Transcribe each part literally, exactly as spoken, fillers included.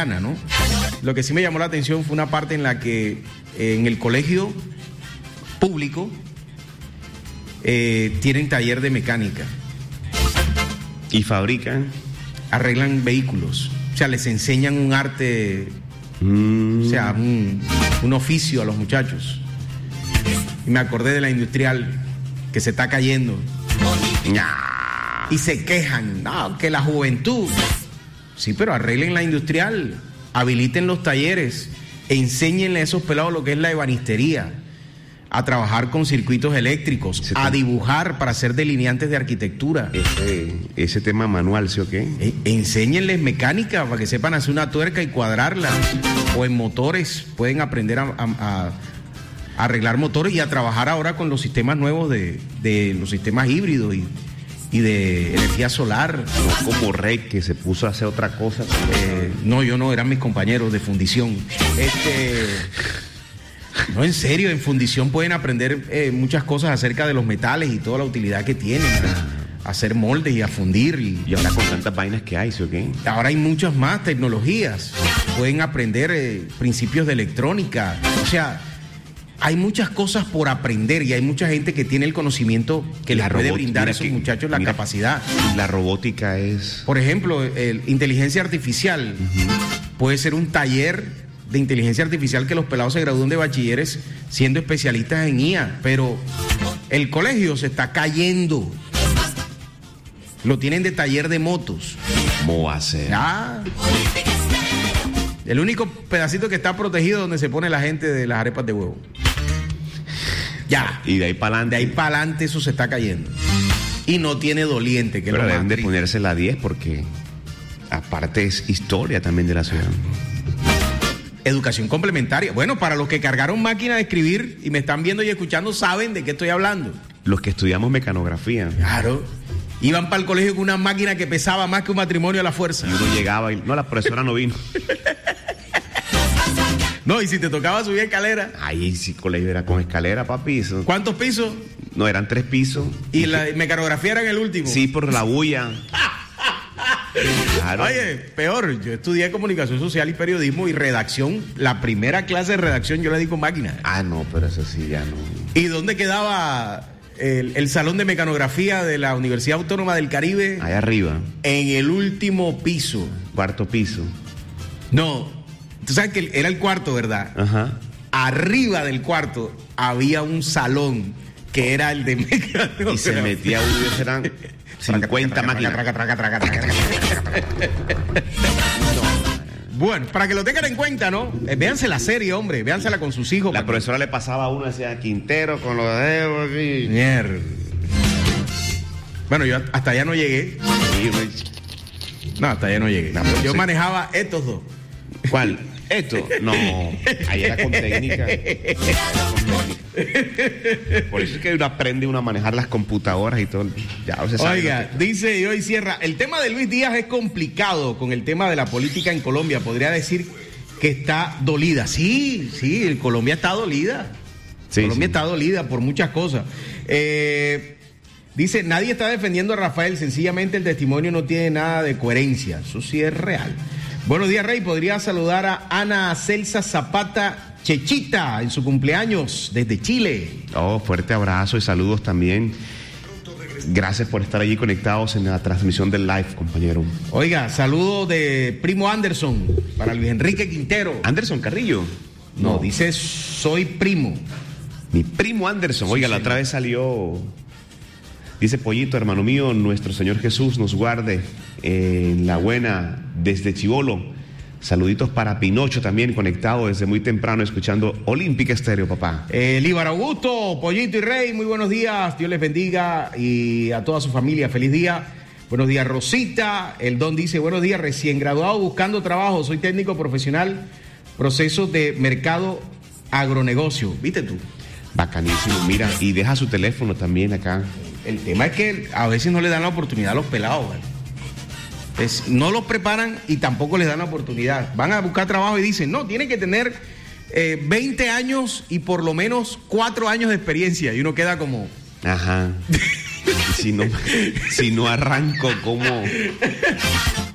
cotidiana, ¿no? Lo que sí me llamó la atención fue una parte en la que eh, en el colegio público eh, tienen taller de mecánica. ¿Y fabrican? Arreglan vehículos. O sea, les enseñan un arte, mm. o sea, un, un oficio a los muchachos. Y me acordé de la industrial que se está cayendo. Y se quejan, no, que la juventud. Sí, pero arreglen la industrial, habiliten los talleres, enséñenle a esos pelados lo que es la ebanistería, a trabajar con circuitos eléctricos, ese a tema, dibujar para hacer delineantes de arquitectura. Ese, ese tema manual, ¿sí o qué? Eh, enséñenles mecánica para que sepan hacer una tuerca y cuadrarla. O en motores, pueden aprender a, a, a arreglar motores y a trabajar ahora con los sistemas nuevos de, de los sistemas híbridos y, y de energía solar. No como Rey, que se puso a hacer otra cosa. Eh, no, yo no, eran mis compañeros de fundición. Este... No, en serio, en fundición pueden aprender eh, muchas cosas acerca de los metales y toda la utilidad que tienen, a, a hacer moldes y a fundir. Y, y ahora con tantas vainas que hay, ¿sí o qué? Ahora hay muchas más tecnologías. Pueden aprender eh, principios de electrónica. O sea, hay muchas cosas por aprender y hay mucha gente que tiene el conocimiento que les puede brindar a esos que, muchachos la mira, capacidad. La robótica es... Por ejemplo, el, inteligencia artificial uh-huh. puede ser un taller de inteligencia artificial que los pelados se gradúan de bachilleres siendo especialistas en I A, pero el colegio se está cayendo. Lo tienen de taller de motos. ¿Cómo va a ser? Ah, el único pedacito que está protegido donde se pone la gente de las arepas de huevo. Ya. Y de ahí para adelante. De ahí para adelante eso se está cayendo. Y no tiene doliente. Que pero lo deben de ponerse la diez porque aparte es historia también de la ciudad. Educación complementaria. Bueno, para los que cargaron máquina de escribir y me están viendo y escuchando, saben de qué estoy hablando. Los que estudiamos mecanografía. Claro. Iban para el colegio con una máquina que pesaba más que un matrimonio a la fuerza. Y uno llegaba y... No, la profesora no vino. No, y si te tocaba subir escalera. Ay, sí, colegio era con escalera, papi. ¿Cuántos pisos? No, eran tres pisos. ¿Y la mecanografía era en el último? Sí, por la bulla. Claro. Oye, peor, yo estudié comunicación social y periodismo y redacción. La primera clase de redacción yo la di con máquina. Ah, no, pero eso sí ya no. ¿Y dónde quedaba el, el salón de mecanografía de la Universidad Autónoma del Caribe? Allá arriba. En el último piso. Cuarto piso. No, tú sabes que era el cuarto, ¿verdad? Ajá. Arriba del cuarto había un salón que era el de mecanografía. Y se metía uno y eran cincuenta máquinas. Bueno, para que lo tengan en cuenta, ¿no? Eh, véanse la serie, hombre, véansela con sus hijos. La profesora que... le pasaba a uno, decía Quintero con los dedos aquí. Mier... Bueno, yo hasta allá no llegué. No, hasta allá no llegué. No, yo sí. manejaba estos dos. ¿Cuál? ¿Esto? No, ahí era con técnica. Por eso es que uno aprende uno a manejar las computadoras y todo. Ya, o sea, oiga, que... dice y hoy cierra. El tema de Luis Díaz es complicado con el tema de la política en Colombia. Podría decir que está dolida. Sí, sí, Colombia está dolida. Sí, Colombia sí. está dolida por muchas cosas. Eh, dice, nadie está defendiendo a Rafael. Sencillamente el testimonio no tiene nada de coherencia. Eso sí es real. Buenos días, Rey. Podría saludar a Ana Celsa Zapata Chechita en su cumpleaños desde Chile. Oh, fuerte abrazo y saludos también. Gracias por estar allí conectados en la transmisión del live, compañero. Oiga, saludo de primo Anderson para Luis Enrique Quintero. ¿Anderson Carrillo? No, no. dice soy primo. Mi primo Anderson. Oiga, sí, la sí. otra vez salió... Dice Pollito, hermano mío, nuestro Señor Jesús nos guarde en la buena desde Chibolo. Saluditos para Pinocho también, conectado desde muy temprano, escuchando Olímpica Estéreo, papá. Eh, Líbar Augusto, Pollito y Rey, muy buenos días. Dios les bendiga y a toda su familia, feliz día. Buenos días, Rosita. El Don dice, buenos días, recién graduado buscando trabajo. Soy técnico profesional, procesos de mercado agronegocio. ¿Viste tú? Bacanísimo, mira, y deja su teléfono también acá. El tema es que a veces no le dan la oportunidad a los pelados, ¿vale? Es, no los preparan y tampoco les dan la oportunidad. Van a buscar trabajo y dicen, no, tienen que tener eh, veinte años y por lo menos cuatro años de experiencia. Y uno queda como... Ajá. si, no, si no arranco, ¿cómo?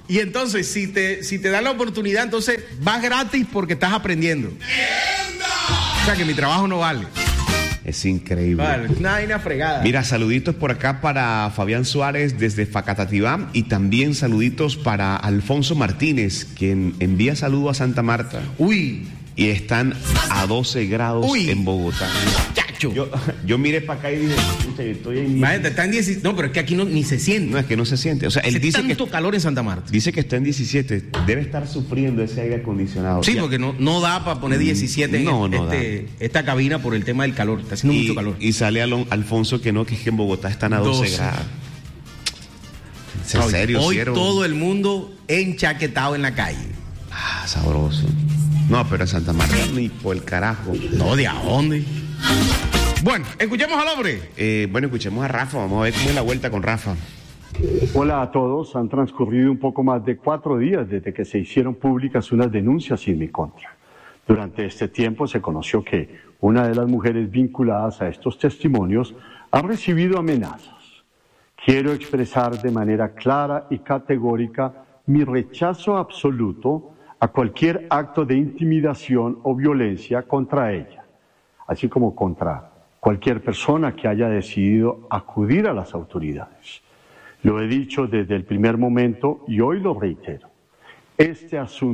Y entonces, si te, si te dan la oportunidad, entonces vas gratis porque estás aprendiendo. O sea que mi trabajo no vale. Es increíble. Vale, una vaina fregada. Mira, saluditos por acá para Fabián Suárez desde Facatativá y también saluditos para Alfonso Martínez, quien envía saludos a Santa Marta. Uy. Y están a doce grados Uy. en Bogotá. Chacho. Yo, yo miré para acá y dije, pucha, yo estoy en... Imagínate, está en diecisiete. No, pero es que aquí no, ni se siente. No, es que no se siente. O sea, él Hace dice tanto que, calor en Santa Marta. dice que está en diecisiete. Debe estar sufriendo ese aire acondicionado. Sí, Ya. porque no, no da para poner diecisiete No, en no este, esta cabina por el tema del calor. Está haciendo y, mucho calor. Y sale Alon, Alfonso que no, que es que en Bogotá están a doce, doce. grados. ¿En Hoy, serio? hoy Cierro? todo el mundo enchaquetado en la calle. Ah, sabroso. No, pero en Santa Marta ni por el carajo. No, ¿de a dónde? Bueno, escuchemos al hombre. Eh, bueno, escuchemos a Rafa. Vamos a ver cómo es la vuelta con Rafa. Hola a todos. Han transcurrido un poco más de cuatro días desde que se hicieron públicas unas denuncias en mi contra. Durante este tiempo se conoció que una de las mujeres vinculadas a estos testimonios ha recibido amenazas. Quiero expresar de manera clara y categórica mi rechazo absoluto a cualquier acto de intimidación o violencia contra ella, así como contra cualquier persona que haya decidido acudir a las autoridades. Lo he dicho desde el primer momento y hoy lo reitero. Este asunto